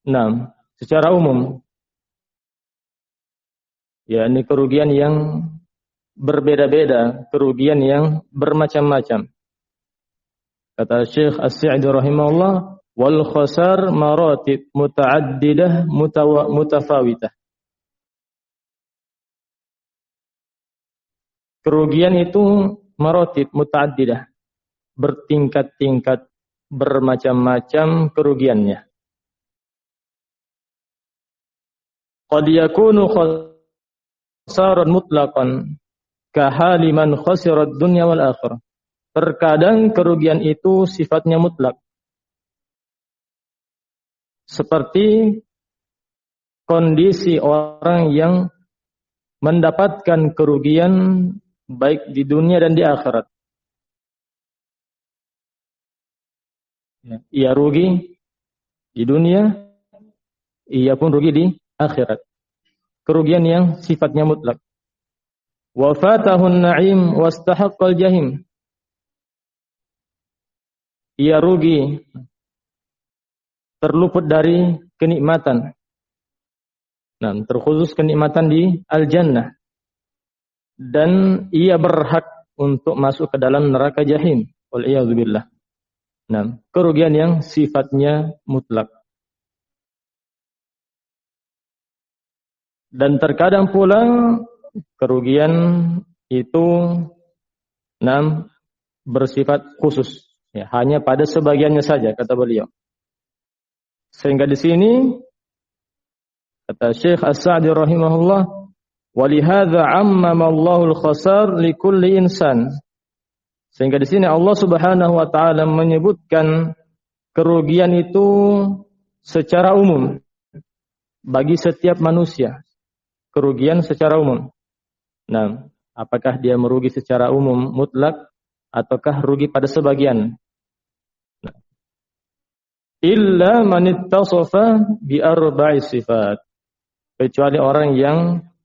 Nah, secara umum. Ya, ini kerugian yang berbeda-beda, kerugian yang bermacam-macam. Kata Syekh As-Sa'di rahimahullah, wal khasar maratib muta'addidah mutafawitah. Kerugian itu maratib muta'addidah, bertingkat-tingkat, bermacam-macam kerugiannya. Qad yakunu khasaran mutlaqan kahali man khasira ad-dunya wal akhirah. Terkadang kerugian itu sifatnya mutlak. Seperti kondisi orang yang mendapatkan kerugian baik di dunia dan di akhirat. Ia rugi di dunia, ia pun rugi di akhirat. Kerugian yang sifatnya mutlak. Wa fatahun na'im wastahaqqal jahim. Ia rugi, terluput dari kenikmatan. Nah, terkhusus kenikmatan di al-jannah. Dan ia berhak untuk masuk ke dalam neraka jahim. Wal'iyadzubillah. Nah, kerugian yang sifatnya mutlak. Dan terkadang pula kerugian itu bersifat khusus, ya, hanya pada sebagiannya saja, kata beliau. Sehingga di sini kata Syekh As-Sa'di rahimahullah, walihadza 'ammama Allahul khasar likulli insan. Sehingga di sini Allah Subhanahu wa taala menyebutkan kerugian itu secara umum bagi setiap manusia. Kerugian secara umum. Nah, apakah dia merugi secara umum mutlak ataukah rugi pada sebagian? Nah. Illa man ittasafa bi arba'i sifat. Kecuali orang yang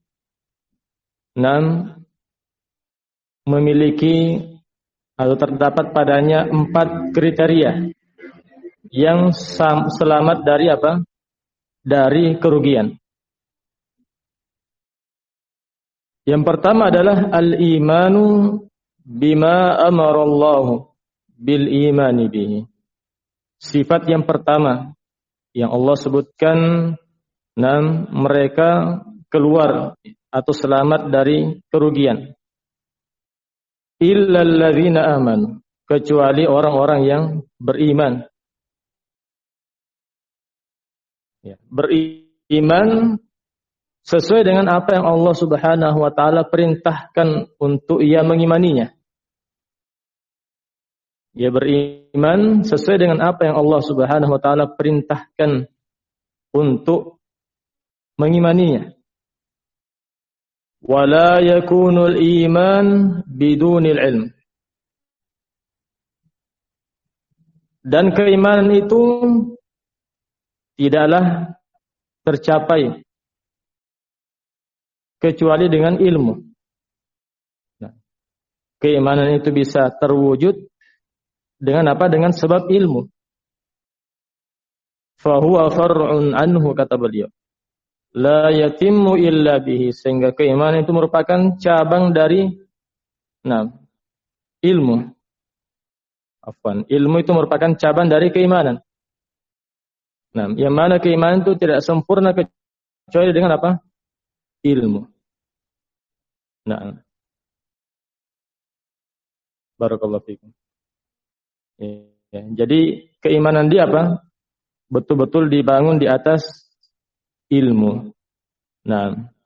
memiliki atau terdapat padanya 4 kriteria yang selamat dari apa? Dari kerugian. Yang pertama adalah al-imanu bima amarallahu bil imani bihi. Sifat yang pertama yang Allah sebutkan, mereka keluar atau selamat dari kerugian. Illal ladzina amanu, kecuali orang-orang yang beriman. Ya, beriman sesuai dengan apa yang Allah Subhanahu wa taala perintahkan untuk ia mengimaninya. Ia beriman sesuai dengan apa yang Allah Subhanahu wa taala perintahkan untuk mengimaninya. Wala yakunul iman bidunil ilm. Dan keimanan itu tidaklah tercapai kecuali dengan ilmu. Nah, keimanan itu bisa terwujud dengan apa? Dengan sebab ilmu. Fahuwa far'un anhu, kata beliau. La yatimmu illa bihi, sehingga keimanan itu merupakan cabang dari ilmu. Ilmu itu merupakan cabang dari keimanan. Nah, yang mana keimanan itu tidak sempurna kecuali dengan apa? Ilmu. Nah, barakallahu fikum. Ya, jadi keimanan dia apa? Betul-betul dibangun di atas ilmu. Nah,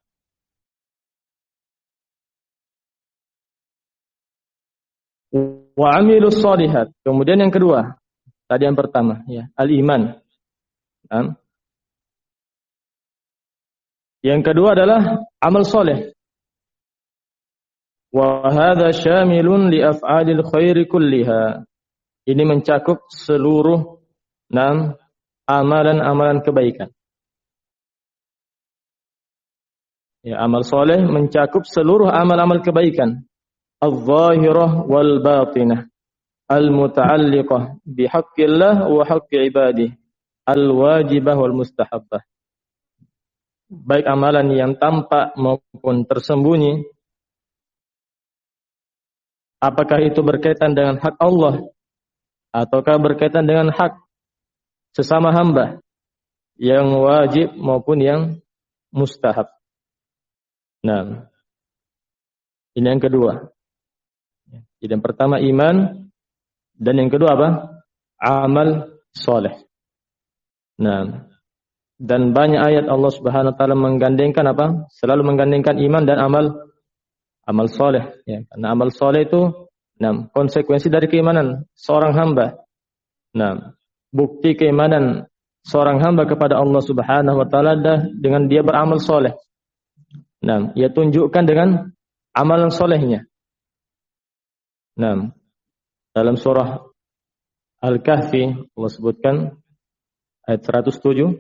wa amilus shalihat. Kemudian yang kedua, tadi yang pertama, ya, al-iman. Nah, yang kedua adalah amal soleh. Wa hadza syamilun li af'alil khairi kulliha. Ini mencakup seluruh amalan-amalan kebaikan. Ya, amal soleh mencakup seluruh amal-amal kebaikan. Al-zahirah wal batinah. Al-muta'alliqah bihaqqillah wa haqqi ibadih. al-wajibah wal mustahabbah. Baik amalan yang tampak maupun tersembunyi, apakah itu berkaitan dengan hak Allah ataukah berkaitan dengan hak sesama hamba, yang wajib maupun yang mustahab. Nah, ini yang kedua. Jadi yang pertama iman, dan yang kedua apa? Amal soleh. Nah, dan banyak ayat Allah Subhanahu wa taala menggandengkan apa? Selalu menggandengkan iman dan amal soleh. Ya, karena amal soleh itu konsekuensi dari keimanan seorang hamba. Nah, bukti keimanan seorang hamba kepada Allah Subhanahu wa taala dengan dia beramal soleh. Nah, ia tunjukkan dengan amalan solehnya. Nah, dalam surah Al-Kahfi Allah sebutkan ayat 107,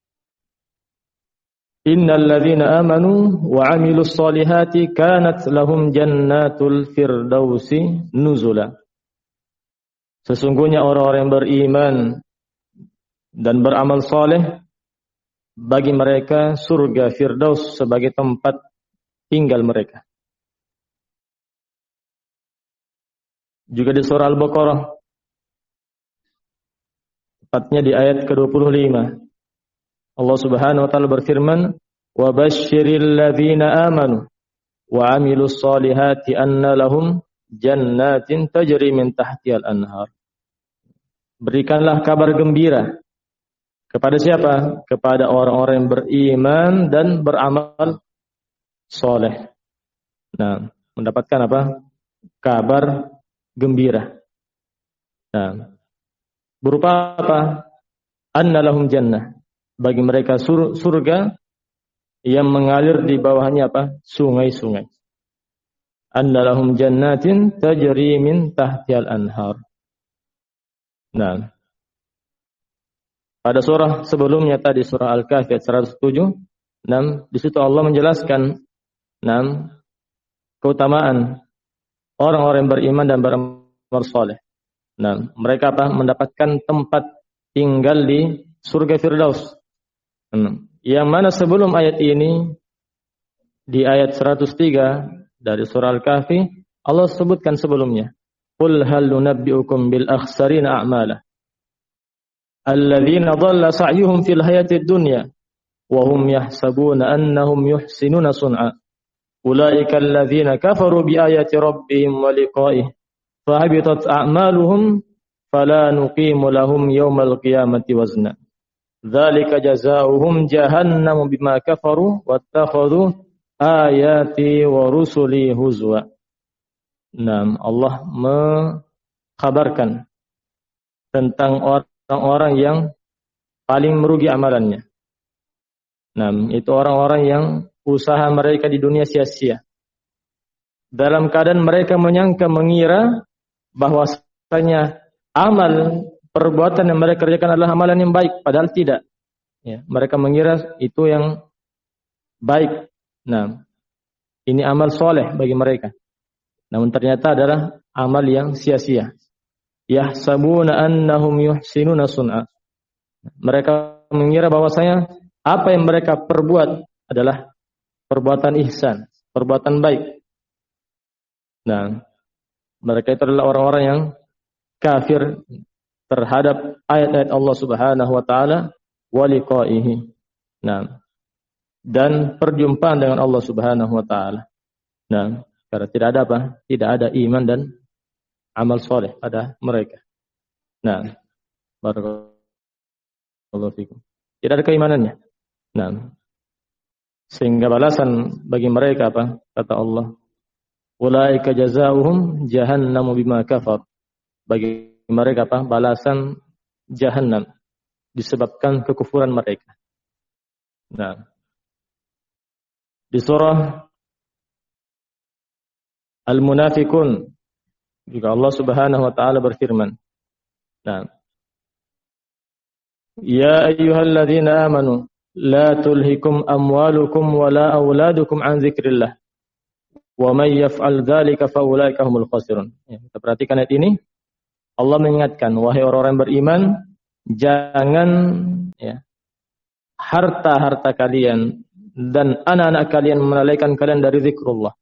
Innal ladzina amanu wa 'amilus solihati kanat lahum jannatul firdausi nuzula. Sesungguhnya orang-orang yang beriman dan beramal soleh, bagi mereka surga Firdaus sebagai tempat tinggal mereka. Juga di surah Al-Baqarah, tepatnya di ayat ke-25, Allah Subhanahu wa taala berfirman, "Wa basyiril ladzina amanu wa 'amilus solihati anna lahum jannatin tajri min tahtihal anhar." Berikanlah kabar gembira kepada siapa? Kepada orang-orang yang beriman dan beramal soleh. Nah, mendapatkan apa? Kabar gembira. Nah, berupa apa? Anna lahum jannah. Bagi mereka surga yang mengalir di bawahnya apa? Sungai-sungai. Anna lahum jannatin tajri min tahtihal anhar. Nah, pada surah sebelumnya tadi surah Al-Kahfi ayat 107, di situ Allah menjelaskan keutamaan orang-orang yang beriman dan beramal saleh. Mereka mendapatkan tempat tinggal di surga Firdaus. Yang mana sebelum ayat ini di ayat 103 dari surah Al-Kahfi Allah sebutkan sebelumnya, Qul hal nunabbi'ukum bil akhsarina a'mala alladzina dhalla sa'yuhum fil hayatid dunya wa hum yahsabuna annahum yuhsinuna sun'a ulaika alladzina kafaru bi ayati rabbihim wa liqa'ihi fahabitat a'maluhum fala nuqimu lahum yawmal qiyamati wazna dzalika jazaohum jahannam bima kafaru wattakhadhu ayati wa rusuli huzwa. Allah mengkabarkan tentang orang-orang yang paling merugi amalannya. Itu orang-orang yang usaha mereka di dunia sia-sia. Dalam keadaan mereka mengira bahwasanya amal perbuatan yang mereka kerjakan adalah amalan yang baik, padahal tidak. Ya, mereka mengira itu yang baik. Ini amal soleh bagi mereka. Namun ternyata adalah amal yang sia-sia. Yahsabuna annahum yuhsinuna sun'a. Mereka mengira bahwasanya apa yang mereka perbuat adalah perbuatan ihsan, perbuatan baik. Mereka itu adalah orang-orang yang kafir terhadap ayat-ayat Allah Subhanahu wa taala wa liqa'ihi. Dan perjumpaan dengan Allah Subhanahu wa taala. Karena tidak ada apa? Tidak ada iman dan amal soleh pada mereka. Barakallahu fikum. Tidak ada keimanannya. Sehingga balasan bagi mereka apa? Kata Allah, ulaika jazaohum jahannamu bima kafar. Bagi mereka apa? Balasan jahannam disebabkan kekufuran mereka. Di surah Al-Munafiqun juga Allah Subhanahu wa taala berfirman, Ya ayyuhalladzina amanu la tulhikum amwalukum wala auladukum an dzikrillah wa may yaf'al dzalika fa ulaika humul khasirun. Kita perhatikan ayat ini. Allah mengingatkan, wahai orang-orang beriman, jangan ya, harta-harta kalian dan anak-anak kalian melalaikan kalian dari zikrullah.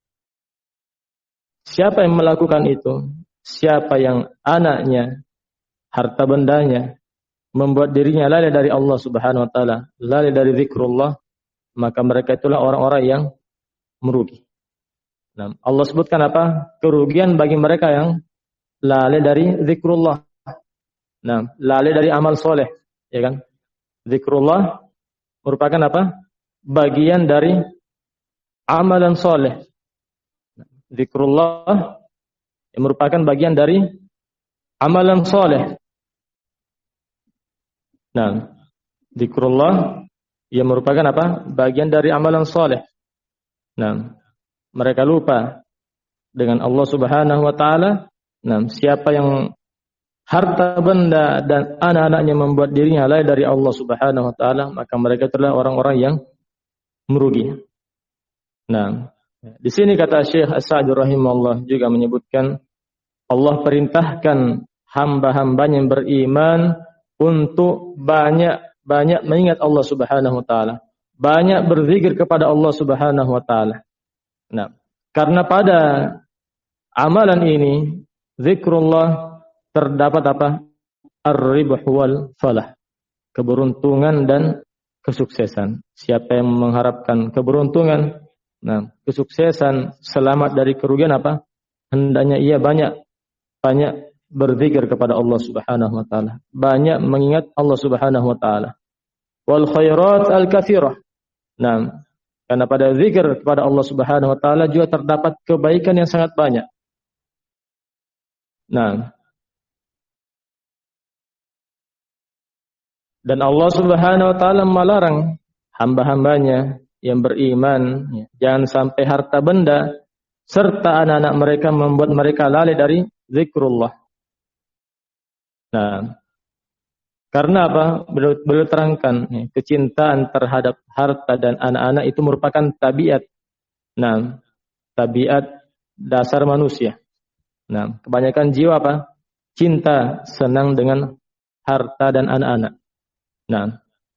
Siapa yang melakukan itu? Siapa yang anaknya, harta bendanya membuat dirinya lalai dari Allah Subhanahu wa taala, lalai dari zikrullah, maka mereka itulah orang-orang yang merugi. Nah, Allah sebutkan apa? Kerugian bagi mereka yang lalai dari zikrullah. Nah, lalai dari amal soleh, ya kan? Zikrullah merupakan apa? Bagian dari amalan soleh. Zikrullah yang merupakan bagian dari amalan soleh. Nah, zikrullah yang merupakan apa? Bagian dari amalan soleh. Nah, mereka lupa dengan Allah Subhanahu wa taala. Nah, siapa yang harta benda dan anak-anaknya membuat dirinya lalai dari Allah Subhanahu wa taala, maka mereka adalah orang-orang yang merugi. Nah, di sini kata Syekh As-Sa'di rahimahullah juga menyebutkan Allah perintahkan hamba-hambanya yang beriman untuk banyak mengingat Allah Subhanahu wa taala, banyak berzikir kepada Allah Subhanahu wa taala. Nah, karena pada amalan ini zikrullah terdapat apa? Ar-ribh wal falah. Keberuntungan dan kesuksesan. Siapa yang mengharapkan keberuntungan, nah, kesuksesan, selamat dari kerugian apa? Hendaknya ia banyak berzikir kepada Allah Subhanahu wa taala, banyak mengingat Allah Subhanahu wa taala. Wal khairat al-katsirah. Nah, karena pada zikir kepada Allah Subhanahu wa taala juga terdapat kebaikan yang sangat banyak. Nah, dan Allah Subhanahu wa taala melarang hamba-hambanya yang beriman, ya, jangan sampai harta benda serta anak-anak mereka membuat mereka lalai dari zikrullah. Nah, karena apa? Beliau terangkan, ya, kecintaan terhadap harta dan anak-anak itu merupakan tabiat. Nah, tabiat dasar manusia. Nah, kebanyakan jiwa apa? Cinta, senang dengan harta dan anak-anak. Nah,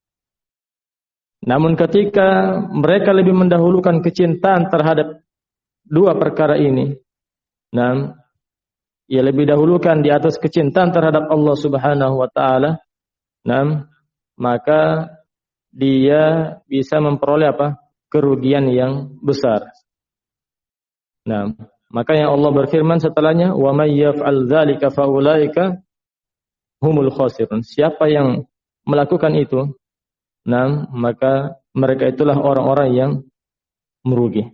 namun ketika mereka lebih mendahulukan kecintaan terhadap dua perkara ini, nah, ia lebih dahulukan di atas kecintaan terhadap Allah Subhanahu wa taala, nah, maka dia bisa memperoleh apa? Kerugian yang besar. Nah, maka yang Allah berfirman setelahnya, wa may yaf'al dzalika fa ulaika humul khasirun. Siapa yang melakukan itu, nah, maka mereka itulah orang-orang yang merugi.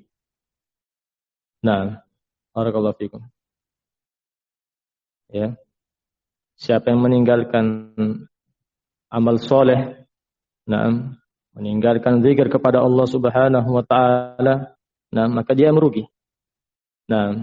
Nah, barakallahu fikum. Ya. Siapa yang meninggalkan amal soleh, nah, meninggalkan zikir kepada Allah Subhanahu wa taala, nah, maka dia merugi. Nah,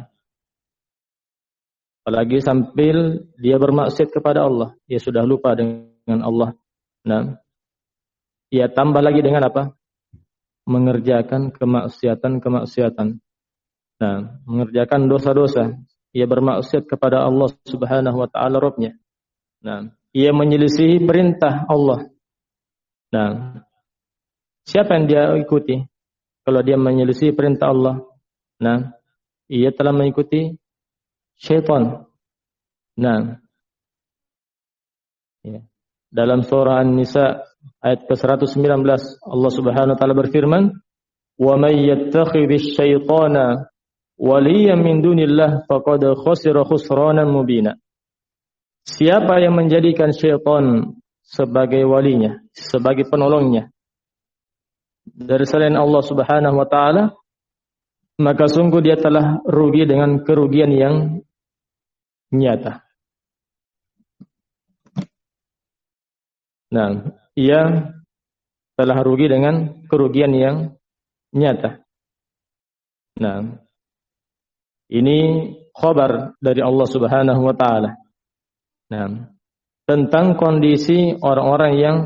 apalagi sambil dia bermaksiat kepada Allah, dia sudah lupa dengan Allah. Nah, ia tambah lagi dengan apa? Mengerjakan kemaksiatan. Nah, mengerjakan dosa-dosa. Ia bermaksiat kepada Allah Subhanahu wa taala Rabbnya. Nah, ia menyelisihi perintah Allah. Nah, siapa yang dia ikuti? Kalau dia menyelisihi perintah Allah, nah, ia telah mengikuti syaitan. Nah, ya. Dalam surah An-Nisa ayat ke-119 Allah Subhanahu wa taala berfirman, "Wa may yattakhidhish syaitana waliyan min dunillah faqad khasira khusranan mubina." Siapa yang menjadikan syaitan sebagai walinya, sebagai penolongnya dari selain Allah Subhanahu wa taala, maka sungguh dia telah rugi dengan kerugian yang nyata. Nah, ia telah rugi dengan kerugian yang nyata. Nah, ini khabar dari Allah Subhanahu wa taala. Nah, tentang kondisi orang-orang yang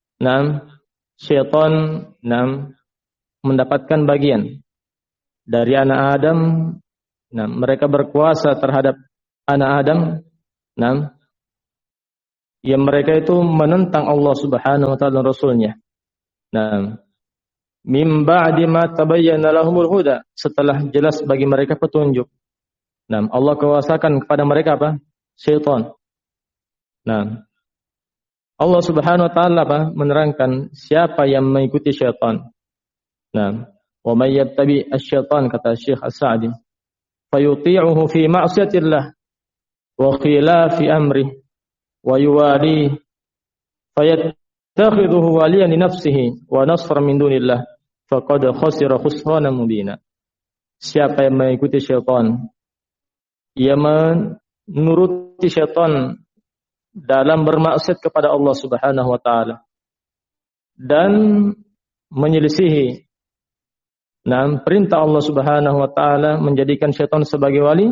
syaitan mendapatkan bagian dari anak Adam. Nah, mereka berkuasa terhadap anak Adam. Nah, yang mereka itu menentang Allah Subhanahu wa taala dan Rasulnya. Nah, mim ba'di ma tabayyana lahumul huda, setelah jelas bagi mereka petunjuk. Nah, Allah kuasakan kepada mereka apa? Syaitan. Nah, Allah Subhanahu wa taala menerangkan siapa yang mengikuti syaitan. Nah, wa may yattabi asy-syaitan, kata Syekh As-Sa'di, fayuti'uhu fi ma'siyatillah wa khilafi amri wa yuwali fayattakhidhuhu waliyan li nafsihi wa nasran min dunillah faqad khasira khusranan mubina. Siapa yang mengikuti syaitan, ia menuruti syaitan dalam bermaksiat kepada Allah Subhanahu wa taala dan menyelisihi perintah Allah Subhanahu wa taala, menjadikan syaitan sebagai wali.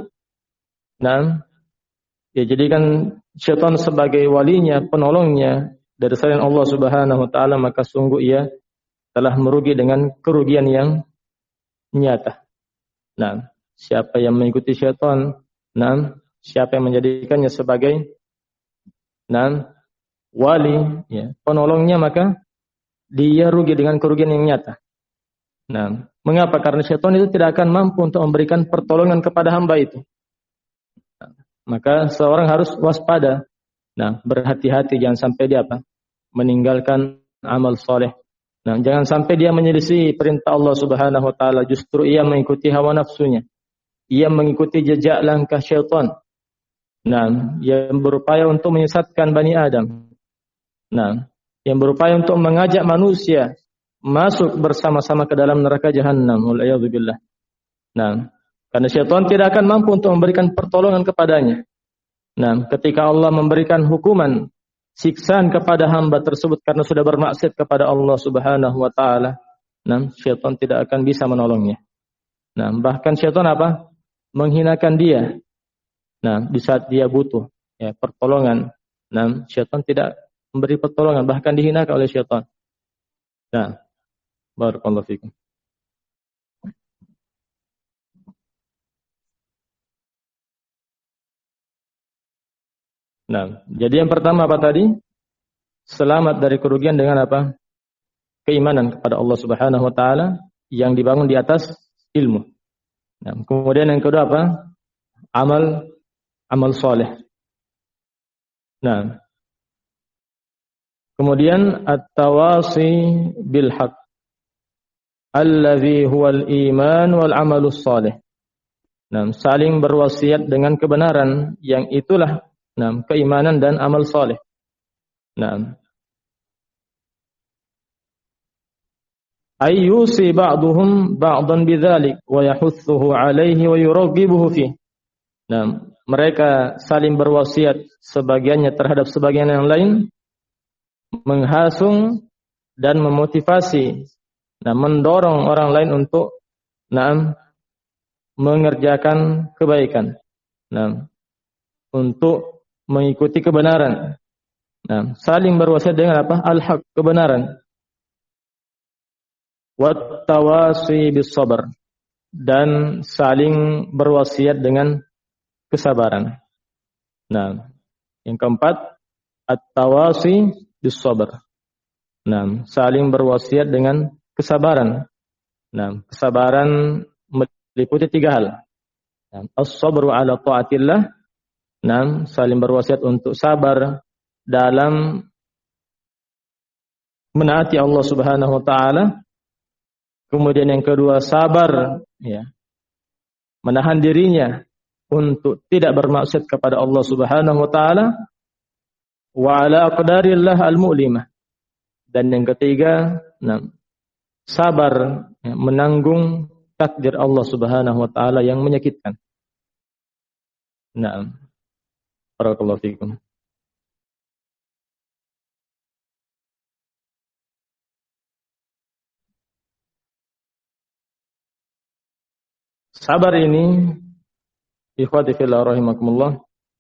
Dia jadikan syaitan sebagai walinya, penolongnya dari selain Allah Subhanahu wa taala, maka sungguh ia telah merugi dengan kerugian yang nyata. Siapa yang mengikuti syaitan, siapa yang menjadikannya sebagai wali, ya, penolongnya, maka dia rugi dengan kerugian yang nyata. Mengapa? Karena syaitan itu tidak akan mampu untuk memberikan pertolongan kepada hamba itu. Maka seorang harus waspada. Berhati-hati, jangan sampai dia meninggalkan amal soleh. Jangan sampai dia menyelisih perintah Allah Subhanahu wa taala, justru ia mengikuti hawa nafsunya. Ia mengikuti jejak langkah syaitan. Yang berupaya untuk menyesatkan Bani Adam. Yang berupaya untuk mengajak manusia masuk bersama-sama ke dalam neraka jahanam. Wal'iyadzubillah. Karena syaitan tidak akan mampu untuk memberikan pertolongan kepadanya. Ketika Allah memberikan hukuman siksaan kepada hamba tersebut karena sudah bermaksiat kepada Allah Subhanahu wa taala, syaitan tidak akan bisa menolongnya. Bahkan syaitan menghinakan dia. Di saat dia butuh pertolongan, syaitan tidak memberi pertolongan, bahkan dihinakan oleh syaitan. Barakallahu fikum. Jadi yang pertama apa tadi? Selamat dari kerugian dengan keimanan kepada Allah Subhanahu wa taala yang dibangun di atas ilmu. Kemudian yang kedua Amal soleh. Kemudian at-tawasi bil haqq allazi huwal iman wal amalus soleh. Saling berwasiat dengan kebenaran yang itulah keimanan dan amal soleh. Ayyusi ba'duhum ba'dan bidzalik wa yahuthuhu 'alaihi wa yuraghibuhu fi. Mereka saling berwasiat sebagiannya terhadap sebagian yang lain, menghasung dan memotivasi, mendorong orang lain untuk mengerjakan kebaikan, untuk mengikuti kebenaran. Saling berwasiat dengan al-haq, kebenaran. Wat tawasi bis sabr, dan saling berwasiat dengan kesabaran. Yang keempat, at-tawasi bis sabr. Saling berwasiat dengan kesabaran. Kesabaran meliputi 3 hal. As-sabru ala ta'atillah. Saling berwasiat untuk sabar dalam menaati Allah Subhanahu wa taala. Kemudian yang kedua, sabar menahan dirinya untuk tidak bermaksiat kepada Allah Subhanahu wa taala, wa ala aqdarillah al-mu'limah. Dan yang ketiga, sabar menanggung takdir Allah Subhanahu wa taala yang menyakitkan. Barakallahu fikum. Sabar ini, ikhwati fillah rahimakumullah,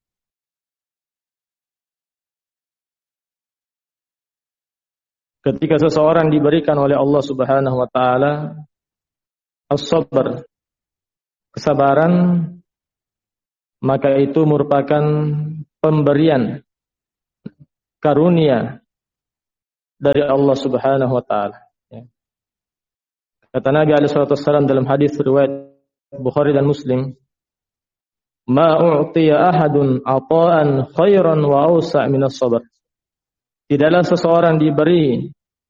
ketika seseorang diberikan oleh Allah Subhanahu wa taala as-sabr, kesabaran, maka itu merupakan pemberian karunia dari Allah Subhanahu wa taala. Ya. Kata Nabi alaihi wasallam dalam hadis riwayat Bukhari dan Muslim, "Ma u'tiya ahadun ata'an khairan wa awsa' min as-sabr." Tidaklah seseorang diberi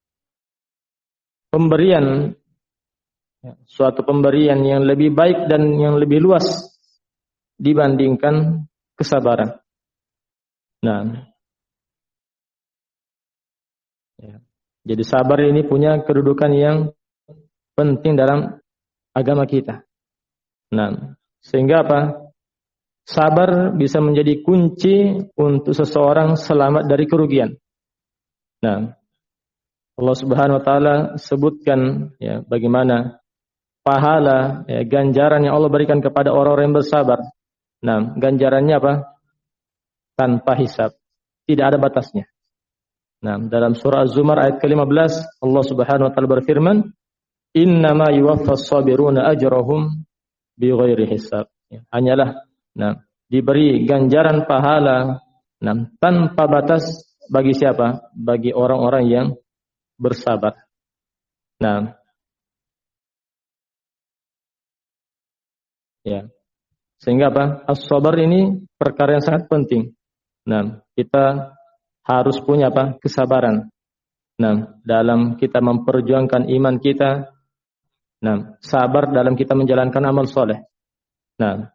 pemberian, suatu pemberian yang lebih baik dan yang lebih luas dibandingkan kesabaran. Nah, ya. Jadi sabar ini punya kedudukan yang penting dalam agama kita. Nah, sehingga apa? Sabar bisa menjadi kunci untuk seseorang selamat dari kerugian. Nah, Allah Subhanahu wa taala sebutkan ya bagaimana pahala ya, ganjaran yang Allah berikan kepada orang-orang yang bersabar. Nah, ganjarannya apa? Tanpa hisab. Tidak ada batasnya. Nah, dalam surah Az-Zumar ayat ke-15 Allah Subhanahu wa taala berfirman, "Innama yuwaffas sabiruna ajrahum bighairi hisab." Ya, hanyalah diberi ganjaran pahala tanpa batas bagi siapa? Bagi orang-orang yang bersabar. Nah, ya. Sehingga apa? As-sabar ini perkara yang sangat penting. Nah, kita harus punya apa? Kesabaran. Nah, dalam kita memperjuangkan iman kita. Nah, sabar dalam kita menjalankan amal soleh. Nah,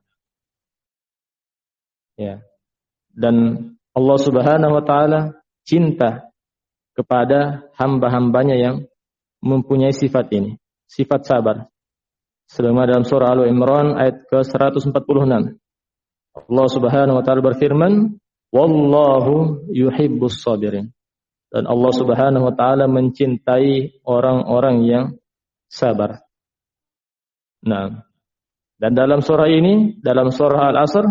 ya. Dan Allah Subhanahu wa taala cinta kepada hamba-hambanya yang mempunyai sifat ini, sifat sabar. Sebagaimana dalam surah Al-Imran ayat ke-146. Allah Subhanahu wa taala berfirman, "Wallahu yuhibbus sabirin." Dan Allah Subhanahu wa taala mencintai orang-orang yang sabar. Nah, dan dalam surah ini, dalam surah Al-Asr,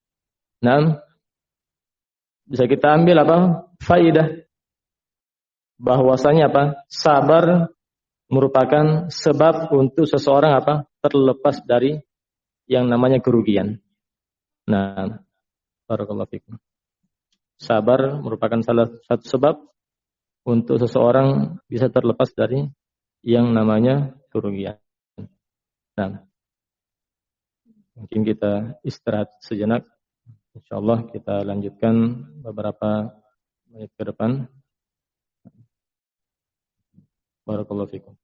bisa kita ambil apa? Faidah bahwasanya apa? Sabar merupakan sebab untuk seseorang apa? Terlepas dari yang namanya kerugian. Nah, barakallahu fikum. Sabar merupakan salah satu sebab untuk seseorang bisa terlepas dari yang namanya kerugian. Nah, mungkin kita istirahat sejenak. Insyaallah kita lanjutkan beberapa menit ke depan. Barakallahu fikum.